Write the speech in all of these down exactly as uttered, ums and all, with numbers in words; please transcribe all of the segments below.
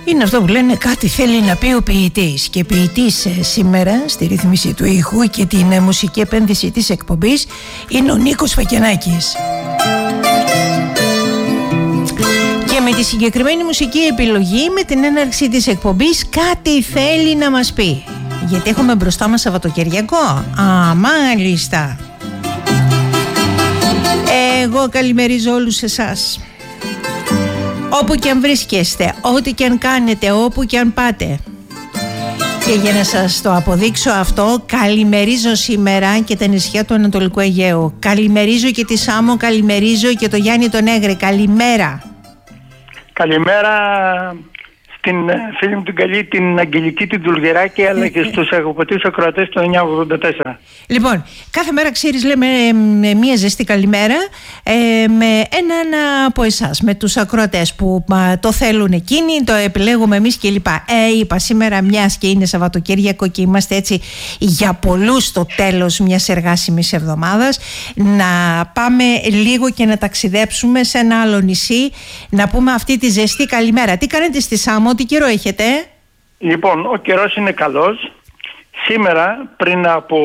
Είναι αυτό που λένε κάτι θέλει να πει ο ποιητής. Και ποιητής ε, σήμερα στη ρύθμιση του ήχου και την ε, μουσική επένδυση της εκπομπής είναι ο Νίκος Φακιανάκης. Και με τη συγκεκριμένη μουσική επιλογή, με την έναρξη της εκπομπής, κάτι θέλει να μας πει. Γιατί έχουμε μπροστά μας Σαββατοκυριακό. Α, μάλιστα. Εγώ καλημερίζω όλους εσάς. Όπου και αν βρίσκεστε, ό,τι και αν κάνετε, όπου και αν πάτε. Και για να σας το αποδείξω αυτό, καλημερίζω σήμερα και τα νησιά του Ανατολικού Αιγαίου. Καλημερίζω και τη Σάμο, καλημερίζω και το Γιάννη τον Έγρε. Καλημέρα. Καλημέρα στην φίλη μου την καλή, την Αγγελική την Τουλγεράκη, αλλά και στους αγαπητούς ακροατές του εννιακόσια ογδόντα τέσσερα. Λοιπόν, κάθε μέρα ξέρεις λέμε ε, μία ζεστή καλημέρα ε, με έναν από εσάς, με τους ακροατές που μα, το θέλουν εκείνοι, το επιλέγουμε εμείς κλπ. Ε, είπα σήμερα, μιας και είναι Σαββατοκύριακο και είμαστε έτσι για πολλούς στο τέλος μιας εργάσιμης εβδομάδας, να πάμε λίγο και να ταξιδέψουμε σε ένα άλλο νησί, να πούμε αυτή τη ζεστή καλημέρα. Τι κάνετε στη Σάμο? Τι καιρό έχετε? Λοιπόν, ο καιρός είναι καλός. Σήμερα, πριν από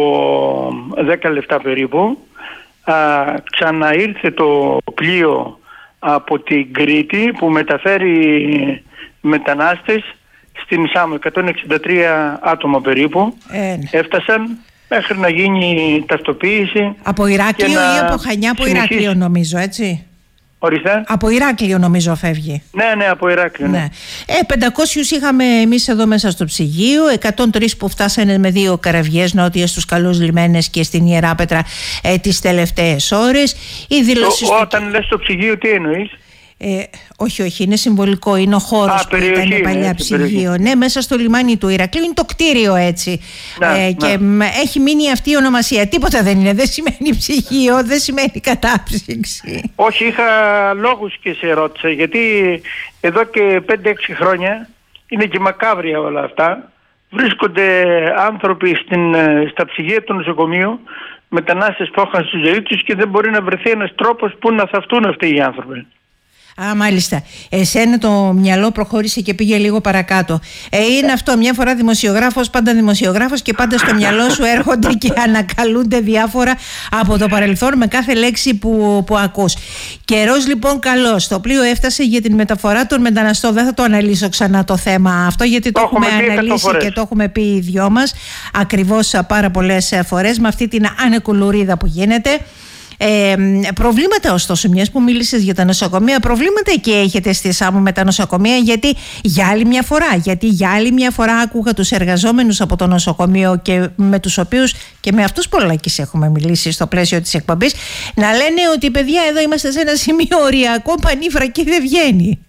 δέκα λεπτά περίπου, α, ξαναήρθε το πλοίο από την Κρήτη που μεταφέρει μετανάστες στην Σάμο. εκατόν εξήντα τρία άτομα περίπου ε, έφτασαν μέχρι να γίνει ταυτοποίηση. Από Ηράκλειο ή από Χανιά? Από συνεχίσει... Ηράκλειο νομίζω, έτσι. Ορίστε. Από Ηράκλειο νομίζω φεύγει. Ναι, ναι, από Ηράκλειο. Ναι. Ναι. Ε, πεντακόσιους είχαμε εμείς εδώ μέσα στο ψυγείο, εκατόν τρία που φτάσανε με δύο καραβιές νότια στους καλούς λιμένες και στην Ιεράπετρα ε, τις τελευταίες ώρες. Η δήλωση. Ο, όταν του... λες το ψυγείο, τι εννοείς? Ε, όχι, όχι, είναι συμβολικό. Είναι ο χώρος που περιοχή, ήταν παλιά ναι, ψυγείο. Ναι, μέσα στο λιμάνι του Ηρακλείου είναι το κτίριο έτσι. Να, ε, και να. Έχει μείνει αυτή η ονομασία. Τίποτα δεν είναι. Δεν σημαίνει ψυγείο, δεν σημαίνει κατάψυξη. Όχι, είχα λόγους και σε ρώτησα. Γιατί εδώ και πέντε έξι χρόνια είναι και μακάβρια όλα αυτά. Βρίσκονται άνθρωποι στην, στα ψυγεία του νοσοκομείου, μετανάστες που έχαν στη ζωή τους και δεν μπορεί να βρεθεί ένας τρόπος που να θαυτούν αυτοί οι άνθρωποι. Α, μάλιστα. Εσένα το μυαλό προχώρησε και πήγε λίγο παρακάτω. Ε, είναι αυτό, μια φορά δημοσιογράφος, πάντα δημοσιογράφος και πάντα στο μυαλό σου έρχονται και ανακαλούνται διάφορα από το παρελθόν με κάθε λέξη που, που ακούς. Καιρός λοιπόν καλός. Το πλοίο έφτασε για την μεταφορά των μεταναστών. Δεν θα το αναλύσω ξανά το θέμα αυτό, γιατί το, το έχουμε αναλύσει και το έχουμε πει οι δυο μας ακριβώς πάρα πολλές φορές με αυτή την ανεκουλουρίδα που γίνεται. Ε, προβλήματα ωστόσο, μιας που μίλησες για τα νοσοκομεία, προβλήματα εκεί έχετε στη Σάμο με τα νοσοκομεία? Γιατί για άλλη μια φορά, γιατί για άλλη μια φορά άκουγα τους εργαζόμενους από το νοσοκομείο και με τους οποίους και με αυτούς πολλάκις έχουμε μιλήσει στο πλαίσιο της εκπομπής να λένε ότι παιδιά εδώ είμαστε σε ένα σημείο οριακό, πανίφρα και δεν βγαίνει.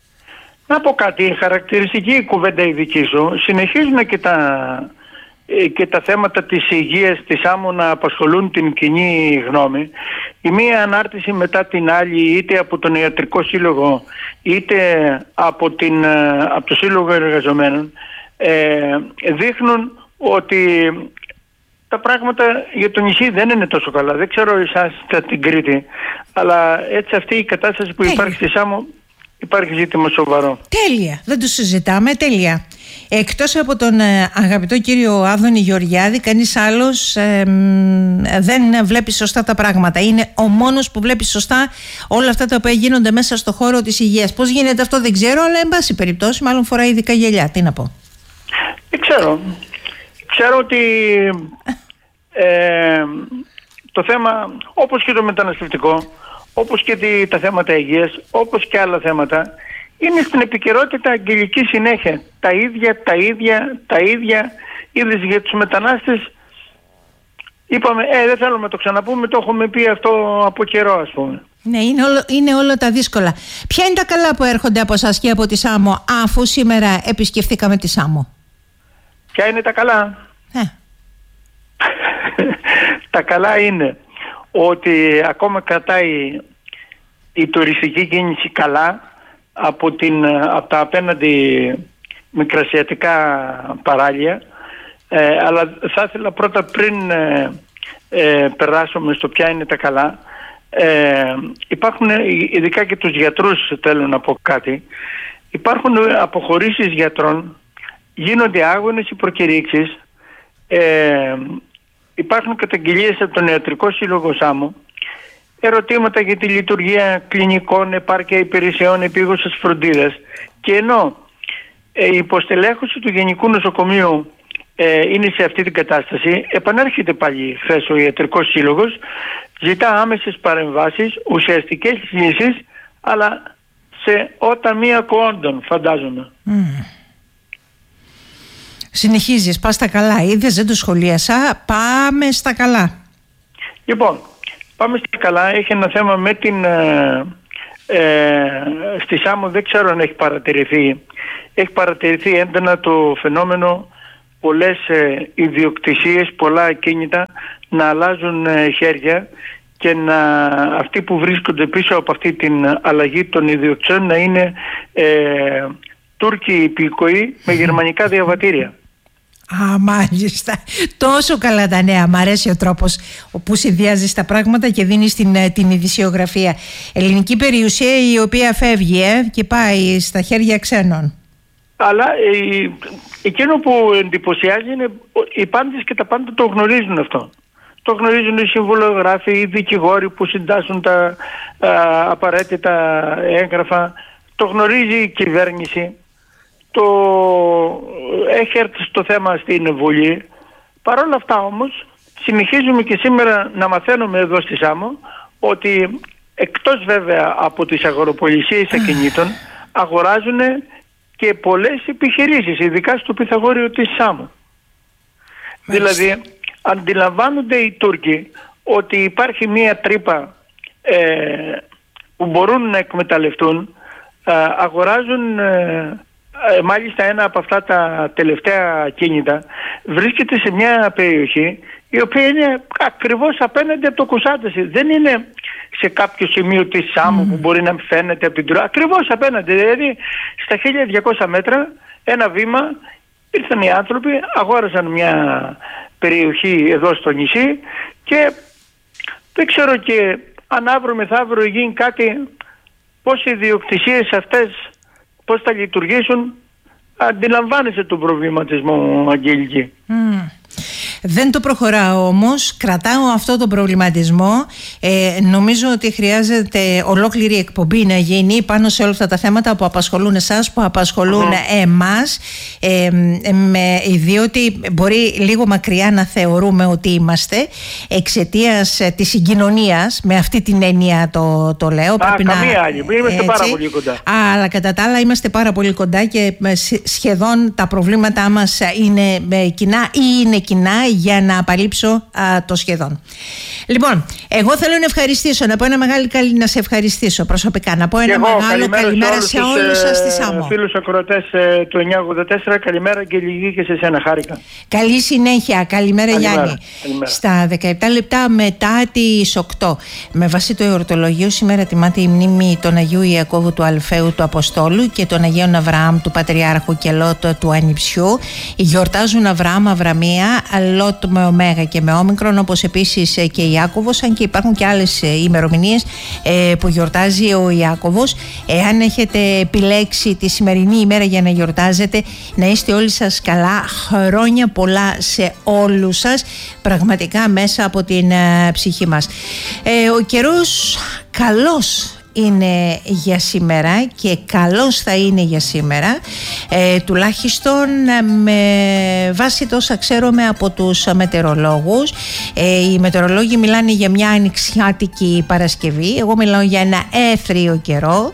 Να πω κάτι, χαρακτηριστική κουβέντα η δική σου. Συνεχίζουν και τα... και τα θέματα της υγείας της Σάμο να απασχολούν την κοινή γνώμη. Η μία ανάρτηση μετά την άλλη, είτε από τον Ιατρικό Σύλλογο είτε από, την, από το Σύλλογο Εργαζομένων, ε, δείχνουν ότι τα πράγματα για το νησί δεν είναι τόσο καλά. Δεν ξέρω εσάς στην Κρήτη, αλλά έτσι αυτή η κατάσταση που υπάρχει στη Σάμο, υπάρχει ζήτημα σοβαρό. Τέλεια, δεν το συζητάμε, τέλεια. Εκτός από τον ε, αγαπητό κύριο Άδωνη Γεωργιάδη, κανείς άλλος ε, ε, δεν βλέπει σωστά τα πράγματα. Είναι ο μόνος που βλέπει σωστά όλα αυτά τα οποία γίνονται μέσα στο χώρο της υγείας. Πώς γίνεται αυτό δεν ξέρω, αλλά εν πάση περιπτώσει μάλλον φοράει ειδικά γυαλιά. Τι να πω? Δεν ξέρω. Ξέρω ότι ε, το θέμα, όπως και το μεταναστευτικό, όπως και τη, τα θέματα υγείας, όπως και άλλα θέματα, είναι στην επικαιρότητα αγγελική συνέχεια. Τα ίδια, τα ίδια, τα ίδια. Είδες για τους μετανάστες, είπαμε, ε, δεν θέλουμε να το ξαναπούμε, το έχουμε πει αυτό από καιρό, ας πούμε. Ναι, είναι, όλο, είναι όλα τα δύσκολα. Ποια είναι τα καλά που έρχονται από εσάς και από τη Σάμο, αφού σήμερα επισκεφθήκαμε τη Σάμο? Ποια είναι τα καλά? Ε. Τα καλά είναι ότι ακόμα κρατάει η τουριστική κίνηση καλά από, την, από τα απέναντι μικρασιατικά παράλια, ε, αλλά θα ήθελα πρώτα πριν ε, ε, περάσουμε στο ποια είναι τα καλά, ε, υπάρχουν ειδικά και τους γιατρούς, θέλω να πω κάτι, υπάρχουν αποχωρήσεις γιατρών, γίνονται άγονες οι προκηρύξεις, ε, υπάρχουν καταγγελίες από τον Ιατρικό Σύλλογο Σάμο, ερωτήματα για τη λειτουργία κλινικών, επάρκεια υπηρεσιών επίγουσας φροντίδας, και ενώ ε, η υποστελέχωση του Γενικού Νοσοκομείου ε, είναι σε αυτή την κατάσταση, επανέρχεται πάλι χθες ο Ιατρικός Σύλλογος, ζητά άμεσες παρεμβάσεις, ουσιαστικές λύσεις, αλλά σε όταν μία κόντων, φαντάζομαι. Mm. Συνεχίζεις, πας στα καλά. Είδες, δεν το σχολίασα. Πάμε στα καλά. Λοιπόν, πάμε στα καλά. Έχει ένα θέμα με την ε, ε, στη Σάμο, δεν ξέρω αν έχει παρατηρηθεί. Έχει παρατηρηθεί έντονα το φαινόμενο πολλές ε, ιδιοκτησίες, πολλά ακίνητα να αλλάζουν ε, χέρια, και να αυτοί που βρίσκονται πίσω από αυτή την αλλαγή των ιδιοκτησιών να είναι ε, Τούρκοι υπηκοοί με γερμανικά διαβατήρια. Α, μάλιστα. Τόσο καλά τα νέα. Μ' αρέσει ο τρόπος που συνδυάζεις τα πράγματα και δίνεις την, την ειδησιογραφία. Ελληνική περιουσία η οποία φεύγει ε, και πάει στα χέρια ξένων. Αλλά ε, εκείνο που εντυπωσιάζει είναι οι πάντες και τα πάντα το γνωρίζουν αυτό. Το γνωρίζουν οι συμβολογράφοι, οι δικηγόροι που συντάσσουν τα α, απαραίτητα έγγραφα. Το γνωρίζει η κυβέρνηση. Το έχει έρθει στο θέμα στην Βουλή. Παρ' όλα αυτά όμως συνεχίζουμε και σήμερα να μαθαίνουμε εδώ στη Σάμο ότι εκτός βέβαια από τις αγοροπολισίες ακινήτων αγοράζουν και πολλές επιχειρήσεις, ειδικά στο Πυθαγόριο της Σάμο. Δηλαδή αντιλαμβάνονται οι Τούρκοι ότι υπάρχει μία τρύπα ε, που μπορούν να εκμεταλλευτούν, ε, αγοράζουν ε, ε, μάλιστα ένα από αυτά τα τελευταία ακίνητα βρίσκεται σε μια περιοχή η οποία είναι ακριβώς απέναντι από το Κουσάνταση. Δεν είναι σε κάποιο σημείο της Σάμου mm. που μπορεί να φαίνεται από την Τουρκία. Ακριβώς απέναντι, δηλαδή στα χίλια διακόσια μέτρα, ένα βήμα, ήρθαν οι άνθρωποι, αγόρασαν μια περιοχή εδώ στο νησί και δεν ξέρω και αν αύριο μεθαύριο γίνει κάτι, πώς οι ιδιοκτησίες αυτές, πώς θα λειτουργήσουν. Αντιλαμβάνεσαι τον προβληματισμό, Αγγέλικη. Mm. Δεν το προχωράω όμως, κρατάω αυτό το προβληματισμό. ε, Νομίζω ότι χρειάζεται ολόκληρη εκπομπή να γίνει πάνω σε όλα αυτά τα θέματα που απασχολούν εσάς, που απασχολούν mm. εμάς, ε, με, διότι μπορεί λίγο μακριά να θεωρούμε ότι είμαστε εξαιτίας της συγκοινωνίας, με αυτή την έννοια το, το λέω. Α, Πρέπει καμία να, άλλη, είμαστε έτσι, πάρα πολύ κοντά. Αλλά κατά τα άλλα είμαστε πάρα πολύ κοντά και σχεδόν τα προβλήματά μας είναι κοινά ή είναι κοινά, για να απαλείψω α, το σχεδόν. Λοιπόν, εγώ θέλω να ευχαριστήσω, να πω ένα μεγάλο καλή, να σε ευχαριστήσω προσωπικά, να πω ένα εγώ, μεγάλο καλημέρα, καλημέρα σε όλους σας στη Σάμο. Φίλους ακροατές του εννιά ογδόντα τέσσερα, καλημέρα και λίγη και σε σένα, χάρηκα. Καλή συνέχεια, καλημέρα, καλημέρα Γιάννη. Καλημέρα. Στα δεκαεπτά λεπτά μετά τις οκτώ, με βάση το εορτολογείο, σήμερα τιμάται η μνήμη των Αγίου Ιακώβου του Αλφαίου του Αποστόλου και των Αγίων Αβραάμ του Πατριάρχου και Λότ του Ανιψιού. Γιορτάζουν Αβραάμ, Αβραμία, Λότ με Ωμέγα και με Όμικρον, όπως επίσης και Ιάκωβος, αν και υπάρχουν και άλλες ημερομηνίες ε, που γιορτάζει ο Ιάκωβος. Εάν έχετε επιλέξει τη σημερινή ημέρα για να γιορτάζετε, να είστε όλοι σας καλά, χρόνια πολλά σε όλους σας, πραγματικά μέσα από την ε, ψυχή μας. Ε, ο καιρός καλός είναι για σήμερα και καλός θα είναι για σήμερα, ε, τουλάχιστον με βάση τόσα ξέρουμε από τους μετεωρολόγους. Ε, οι μετεωρολόγοι μιλάνε για μια ανοιξιάτικη Παρασκευή, εγώ μιλάω για ένα έθριο καιρό,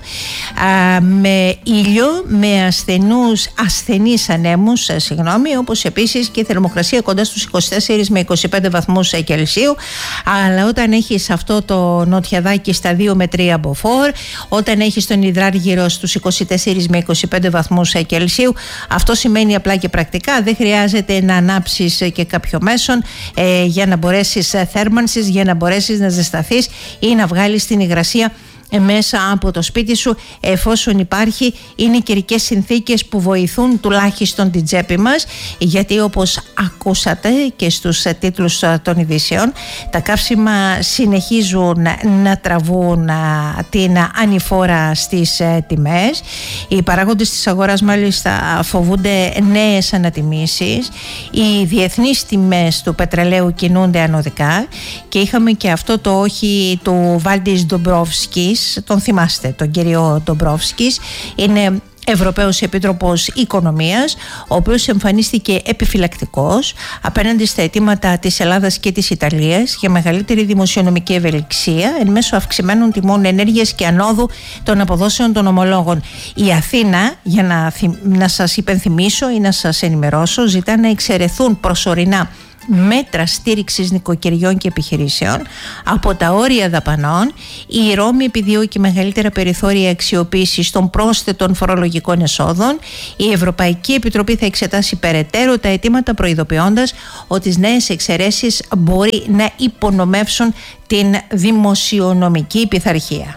α, με ήλιο, με ασθενούς, ασθενείς ανέμους, συγγνώμη, όπως επίσης και θερμοκρασία κοντά στους είκοσι τέσσερα με είκοσι πέντε βαθμούς Κελσίου, αλλά όταν έχεις αυτό το νοτιαδάκι στα δύο με τρία μποφόρ, όταν έχεις τον υδράργυρο στους είκοσι τέσσερα με είκοσι πέντε βαθμούς Κελσίου, αυτό σημαίνει απλά και πρακτικά δεν χρειάζεται να ανάψεις και κάποιο μέσον ε, για να μπορέσεις θέρμανσης, για να μπορέσεις να ζεσταθείς ή να βγάλεις την υγρασία μέσα από το σπίτι σου, εφόσον υπάρχει, είναι καιρικές συνθήκες που βοηθούν τουλάχιστον την τσέπη μας, γιατί όπως ακούσατε και στους τίτλους των ειδήσεων, τα καύσιμα συνεχίζουν να τραβούν την ανηφόρα στις τιμές. Οι παράγοντες της αγοράς μάλιστα φοβούνται νέες ανατιμήσεις. Οι διεθνείς τιμές του πετρελαίου κινούνται ανωδικά και είχαμε και αυτό το όχι του Βάλτις Ντομπρόφσκης. Τον θυμάστε, τον κύριο Ντομπρόφσκης, είναι Ευρωπαίος Επίτροπος Οικονομίας, ο οποίος εμφανίστηκε επιφυλακτικός απέναντι στα αιτήματα της Ελλάδας και της Ιταλίας για μεγαλύτερη δημοσιονομική ευελιξία εν μέσω αυξημένων τιμών ενέργειας και ανόδου των αποδόσεων των ομολόγων. Η Αθήνα, για να, να σας υπενθυμίσω ή να σας ενημερώσω, ζητά να εξαιρεθούν προσωρινά μέτρα στήριξης νοικοκυριών και επιχειρήσεων από τα όρια δαπανών. Η Ρώμη επιδιώκει μεγαλύτερα περιθώρια αξιοποίησης των πρόσθετων φορολογικών εσόδων. Η Ευρωπαϊκή Επιτροπή θα εξετάσει περαιτέρω τα αιτήματα, προειδοποιώντας ότι τις νέες εξαιρέσεις μπορεί να υπονομεύσουν την δημοσιονομική πειθαρχία.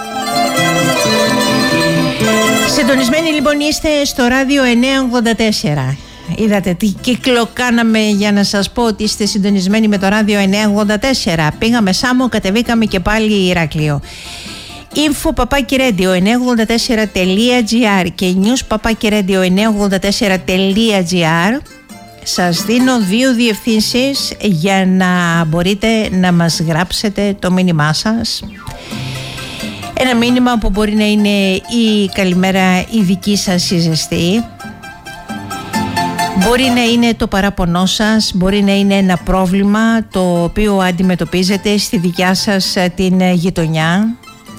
Συντονισμένοι λοιπόν είστε στο ράδιο εννιακόσια ογδόντα τέσσερα. Είδατε τι κύκλο κάναμε για να σας πω ότι είστε συντονισμένοι με το ράδιο εννιακόσια ογδόντα τέσσερα. Πήγαμε Σάμο, κατεβήκαμε και πάλι Ηράκλειο. info παπάκι ρέντιο εννιακόσια ογδόντα τέσσερα τελεία τζι άρ και news παπάκι ρέντιο εννιακόσια ογδόντα τέσσερα τελεία τζι άρ. Σας δίνω δύο διευθύνσεις για να μπορείτε να μας γράψετε το μήνυμά σας. Ένα μήνυμα που μπορεί να είναι η καλημέρα η δική σας η ζεστή. Μπορεί να είναι το παράπονό σας, μπορεί να είναι ένα πρόβλημα το οποίο αντιμετωπίζετε στη δικιά σας την γειτονιά,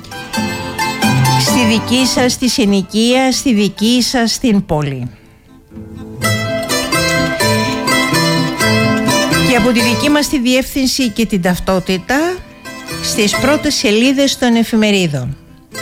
στη δική σας τη συνοικία, στη δική σας την πόλη. Και από τη δική μας τη διεύθυνση και την ταυτότητα στις πρώτες σελίδες των εφημερίδων.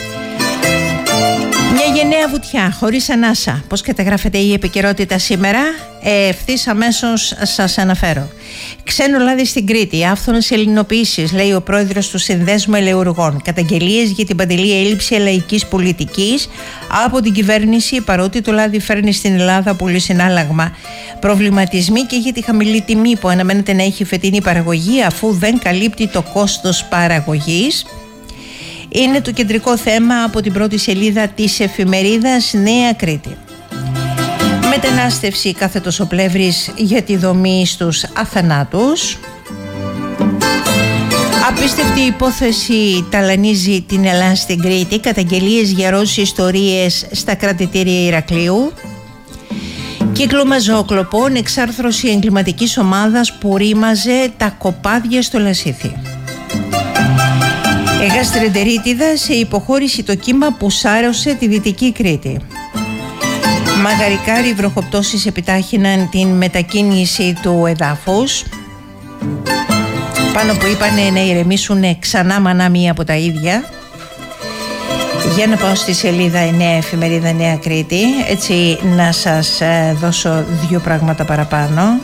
Μια γενναία βουτιά, χωρίς ανάσα. Πώς καταγράφεται η επικαιρότητα σήμερα? Ευθύς αμέσως σας αναφέρω. Ξένο λάδι στην Κρήτη, άφθονες ελληνοποιήσεις, λέει ο πρόεδρος του Συνδέσμου Ελεουργών. Καταγγελίες για την παντελή έλλειψη λαϊκής πολιτικής από την κυβέρνηση, παρότι το λάδι φέρνει στην Ελλάδα πολύ συνάλλαγμα. Προβληματισμοί και για τη χαμηλή τιμή που αναμένεται να έχει φετινή παραγωγή, αφού δεν καλύπτει το κόστος παραγωγής. Είναι το κεντρικό θέμα από την πρώτη σελίδα της εφημερίδας Νέα Κρήτη. Μετανάστευση κάθετος ο πλεύρης για τη δομή στους αθανάτους. Απίστευτη υπόθεση ταλανίζει την Ελλάδα στην Κρήτη. Καταγγελίες για Ρώσες ιστορίες στα κρατητήρια Ηρακλείου. Κύκλωμα ζωοκλοπών, εξάρθρωση εγκληματικής ομάδας που ρήμαζε τα κοπάδια στο Λασίθι. Γαστρεντερίτιδα σε υποχώρηση το κύμα που σάρωσε τη Δυτική Κρήτη. Μαγαρικάρι βροχοπτώσεις επιτάχυναν την μετακίνηση του εδάφους. Πάνω που είπανε να ηρεμήσουν ξανά μανά μία από τα ίδια. Για να πάω στη σελίδα εννέα, εφημερίδα Νέα Κρήτη, έτσι να σας δώσω δύο πράγματα παραπάνω.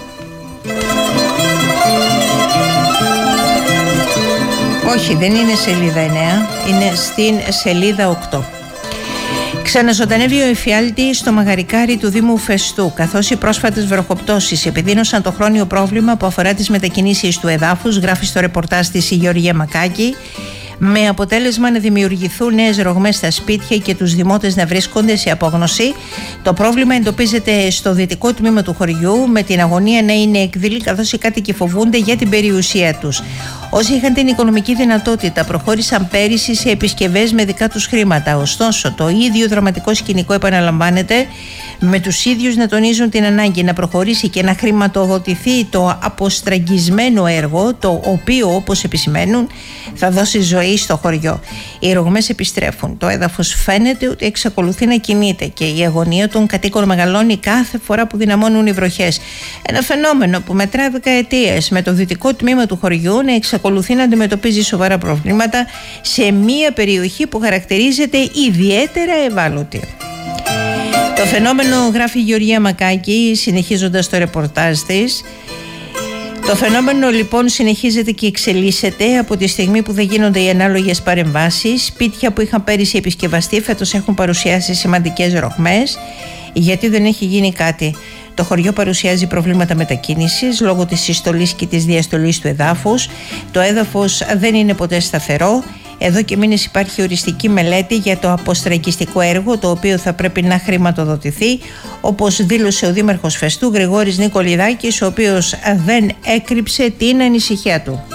Όχι, δεν είναι σελίδα εννέα, είναι στην σελίδα οκτώ. Ξαναζωντανεύει ο εφιάλτης στο μαγαρικάρι του Δήμου Φεστού, καθώς οι πρόσφατες βροχοπτώσεις επιδίνωσαν το χρόνιο πρόβλημα που αφορά τις μετακινήσεις του εδάφους, γράφει στο ρεπορτάζ της η Γεωργία Μακάκη, με αποτέλεσμα να δημιουργηθούν νέες ρογμές στα σπίτια και τους δημότες να βρίσκονται σε απόγνωση. Το πρόβλημα εντοπίζεται στο δυτικό τμήμα του χωριού, με την αγωνία να είναι εκδήλη, καθώς οι κάτοικοι φοβούνται για την περιουσία τους. Όσοι είχαν την οικονομική δυνατότητα προχώρησαν πέρυσι σε επισκευές με δικά τους χρήματα. Ωστόσο, το ίδιο δραματικό σκηνικό επαναλαμβάνεται, με τους ίδιους να τονίζουν την ανάγκη να προχωρήσει και να χρηματοδοτηθεί το αποστραγγισμένο έργο, το οποίο, όπως επισημαίνουν, θα δώσει ζωή στο χωριό. Οι ρογμές επιστρέφουν. Το έδαφος φαίνεται ότι εξακολουθεί να κινείται και η αγωνία των κατοίκων μεγαλώνει κάθε φορά που δυναμώνουν οι βροχές. Ένα φαινόμενο που μετρά δεκαετίες, με το δυτικό τμήμα του χωριού να εξακολουθεί να αντιμετωπίζει σοβαρά προβλήματα σε μια περιοχή που χαρακτηρίζεται ιδιαίτερα ευάλωτη. Το φαινόμενο, γράφει η Γεωργία Μακάκη, συνεχίζοντας το ρεπορτάζ της, Το φαινόμενο λοιπόν συνεχίζεται και εξελίσσεται από τη στιγμή που δεν γίνονται οι ανάλογες παρεμβάσεις. Σπίτια που είχαν πέρυσι επισκευαστεί φέτος έχουν παρουσιάσει σημαντικές ρογμές, γιατί δεν έχει γίνει κάτι. Το χωριό παρουσιάζει προβλήματα μετακίνησης λόγω της συστολής και της διαστολής του εδάφους. Το έδαφος δεν είναι ποτέ σταθερό. Εδώ και μήνες υπάρχει οριστική μελέτη για το αποστραγγιστικό έργο, το οποίο θα πρέπει να χρηματοδοτηθεί, όπως δήλωσε ο Δήμαρχος Φεστού Γρηγόρης Νικολιδάκης, ο οποίος δεν έκρυψε την ανησυχία του.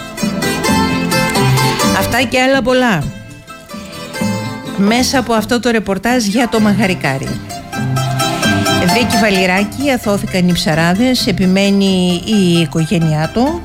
Αυτά και άλλα πολλά μέσα από αυτό το ρεπορτάζ για το Μαγαρικάρι. Βίκη Βαλιράκη, αθώθηκαν οι ψαράδες, επιμένει η οικογένειά του.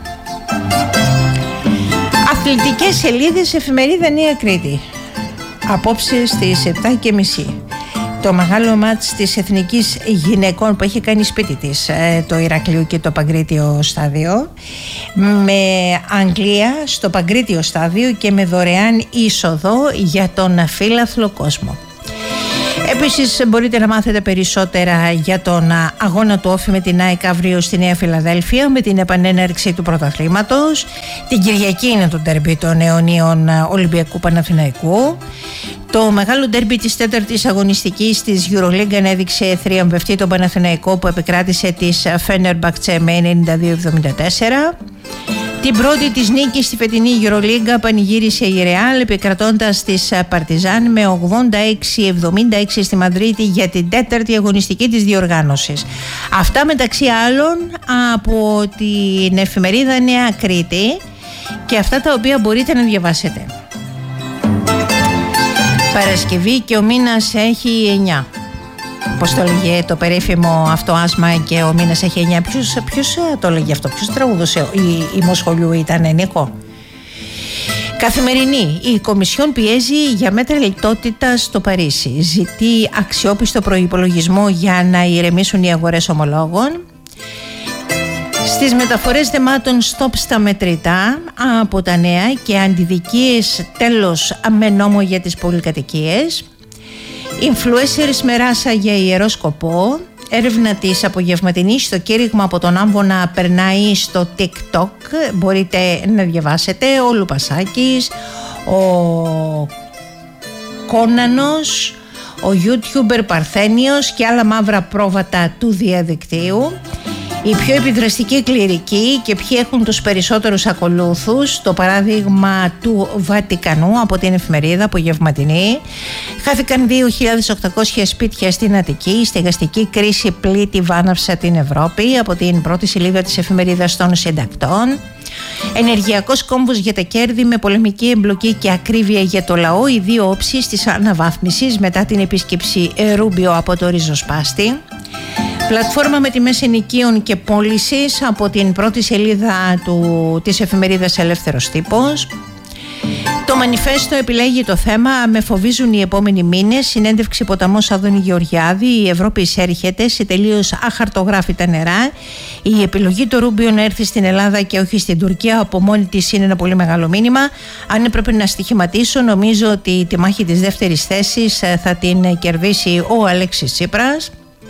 Αθλητικές σελίδες, εφημερίδα Νέα Κρήτη. Απόψε στις επτά και μισή. Το μεγάλο μάτς της Εθνικής Γυναικών που έχει κάνει σπίτι της, το Ηρακλείο και το Παγκρίτιο Στάδιο, με Αγγλία στο Παγκρίτιο Στάδιο και με δωρεάν είσοδο για τον αφίλαθλο κόσμο. Επίσης μπορείτε να μάθετε περισσότερα για τον αγώνα του Όφη με την ΑΕΚ αύριο στη Νέα Φιλαδέλφια, με την επανέναρξη του πρωταθλήματος. Την Κυριακή είναι το ντέρμπι των αιωνίων Ολυμπιακού Παναθηναϊκού. Το μεγάλο ντέρμπι της τέταρτης αγωνιστικής της EuroLeague ανέδειξε θριαμβευτή τον Παναθηναϊκό, που επικράτησε της Φένερμπαχτσε με ενενήντα δύο εβδομήντα τέσσερα. Την πρώτη της νίκη στη φετινή EuroLeague πανηγύρισε η Ρεάλ, επικρατώντας της Παρτιζάν με ογδόντα έξι εβδομήντα έξι στη Μαδρίτη για την τέταρτη αγωνιστική της διοργάνωσης. Αυτά μεταξύ άλλων από την εφημερίδα Νέα Κρήτη και αυτά τα οποία μπορείτε να διαβάσετε. Παρασκευή και ο μήνας έχει εννιά. Πώς το έλεγε το περίφημο αυτό άσμα και ο μήνας έχει εννιά. Ποιος, ποιος το έλεγε αυτό, ποιος τραγουδούσε, η, η Μοσχολιού ήταν, Νίκο? Καθημερινή. Η Κομισιόν πιέζει για μέτρα λιτότητα στο Παρίσι. Ζητεί αξιόπιστο προϋπολογισμό για να ηρεμήσουν οι αγορές ομολόγων. Στις μεταφορές θεμάτων, στόπ στα μετρητά από τα νέα και αντιδικίες τέλος με νόμο για τις πολυκατοικίες. Influencers με ράσα για ιερό σκοπό. Έρευνα της απογευματινής στο κήρυγμα από τον Άμβονα περνάει στο TikTok. Μπορείτε να διαβάσετε. Ο Λουπασάκης, ο Κόνανος, ο YouTuber Παρθένιος και άλλα μαύρα πρόβατα του διαδικτύου. Οι πιο επιδραστικοί κληρικοί και ποιοι έχουν τους περισσότερους ακολούθους. Το παράδειγμα του Βατικανού από την εφημερίδα Απογευματινή. Χάθηκαν δύο χιλιάδες οκτακόσια σπίτια στην Αττική. Η στεγαστική κρίση πλήττει βάναυσα την Ευρώπη από την πρώτη σελίδα της εφημερίδας των συντακτών. Ενεργειακός κόμβος για τα κέρδη με πολεμική εμπλοκή και ακρίβεια για το λαό. Οι δύο όψεις της αναβάθμισης μετά την επίσκεψη Ρούμπιο από το ριζοσπάστη. Πλατφόρμα με τιμές ενοικίων και πώλησης από την πρώτη σελίδα του, της εφημερίδας Ελεύθερος Τύπος. Το μανιφέστο επιλέγει το θέμα «Με φοβίζουν οι επόμενοι μήνες». Συνέντευξη ποταμός Αδόνη Γεωργιάδη. Η Ευρώπη εισέρχεται σε τελείως αχαρτογράφητα νερά. Η επιλογή του Ρούμπιο να έρθει στην Ελλάδα και όχι στην Τουρκία από μόνη της είναι ένα πολύ μεγάλο μήνυμα. Αν έπρεπε να στοιχηματίσω, νομίζω ότι τη μάχη της δεύτερης θέσης θα την κερδίσει ο Αλέξης Τσίπρας.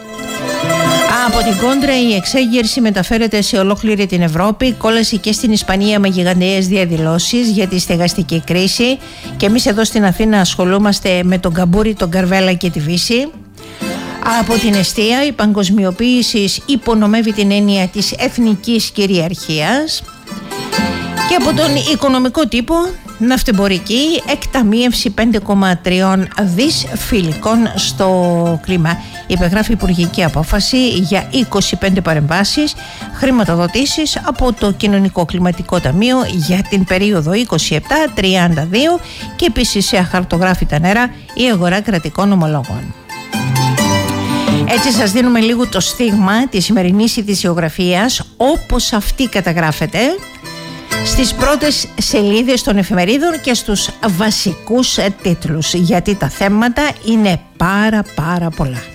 Από την κόντρα, η εξέγερση μεταφέρεται σε ολόκληρη την Ευρώπη. Κόλαση και στην Ισπανία με γιγαντιαίες διαδηλώσεις για τη στεγαστική κρίση. Και εμείς εδώ στην Αθήνα ασχολούμαστε με τον καμπούρι, τον καρβέλα και τη Βύση. Από την εστία, η παγκοσμιοποίηση υπονομεύει την έννοια της εθνικής κυριαρχίας. Και από τον οικονομικό τύπο, ναυτεμπορική εκταμείευση πέντε κόμμα τρία δις φιλικών στο κλίμα. Υπεγράφει υπουργική απόφαση για είκοσι πέντε παρεμβάσεις χρηματοδοτήσεις από το Κοινωνικό Κλιματικό Ταμείο για την περίοδο είκοσι επτά τριάντα δύο και επίσης σε αχαρτογράφητα νερά η αγορά κρατικών ομολόγων. Έτσι σας δίνουμε λίγο το στίγμα της σημερινής ειδησιογραφίας όπως αυτή καταγράφεται στις πρώτες σελίδες των εφημερίδων και στους βασικούς τίτλους, γιατί τα θέματα είναι πάρα πάρα πολλά.